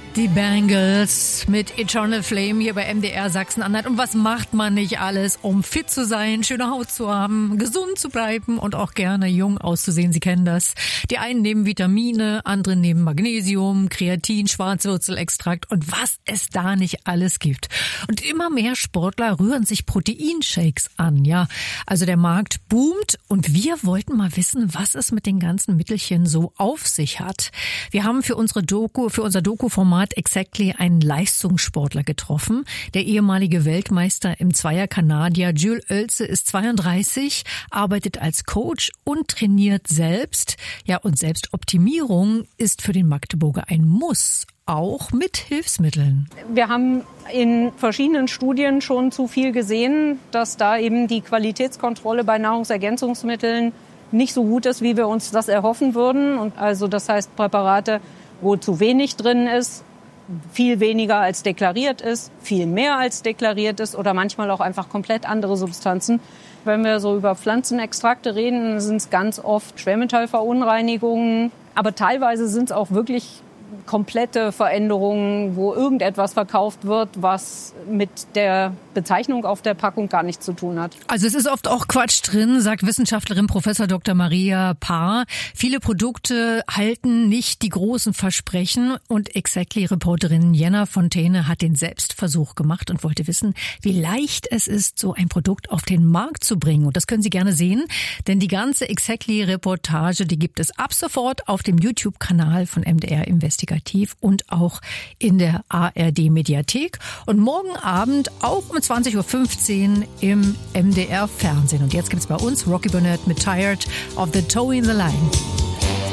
Die Bangles mit Eternal Flame hier bei MDR Sachsen-Anhalt. Und was macht man nicht alles, um fit zu sein, schöne Haut zu haben, gesund zu bleiben und auch gerne jung auszusehen? Sie kennen das. Die einen nehmen Vitamine, andere nehmen Magnesium, Kreatin, Schwarzwurzelextrakt und was es da nicht alles gibt. Und immer mehr Sportler rühren sich Proteinshakes an. Ja, also der Markt boomt und wir wollten mal wissen, was es mit den ganzen Mittelchen so auf sich hat. Wir haben für unser Doku-Format Exactly einen Leistungssportler getroffen. Der ehemalige Weltmeister im Zweier-Kanadier Jules Oelze ist 32, arbeitet als Coach und trainiert selbst. Ja, und Selbstoptimierung ist für den Magdeburger ein Muss, auch mit Hilfsmitteln. Wir haben in verschiedenen Studien schon zu viel gesehen, dass da eben die Qualitätskontrolle bei Nahrungsergänzungsmitteln nicht so gut ist, wie wir uns das erhoffen würden. Und also das heißt Präparate, wo zu wenig drin ist, viel weniger als deklariert ist, viel mehr als deklariert ist oder manchmal auch einfach komplett andere Substanzen. Wenn wir so über Pflanzenextrakte reden, sind es ganz oft Schwermetallverunreinigungen, aber teilweise sind es auch wirklich komplette Veränderungen, wo irgendetwas verkauft wird, was mit der Bezeichnung auf der Packung gar nichts zu tun hat. Also es ist oft auch Quatsch drin, sagt Wissenschaftlerin Professor Dr. Maria Paar. Viele Produkte halten nicht die großen Versprechen und Exactly-Reporterin Jenna Fontaine hat den Selbstversuch gemacht und wollte wissen, wie leicht es ist, so ein Produkt auf den Markt zu bringen. Und das können Sie gerne sehen, denn die ganze Exactly-Reportage, die gibt es ab sofort auf dem YouTube-Kanal von MDR Investigativ und auch in der ARD-Mediathek und morgen Abend auch um 20.15 Uhr im MDR-Fernsehen. Und jetzt gibt's bei uns Rocky Burnett mit Tired of the Toe in the Line.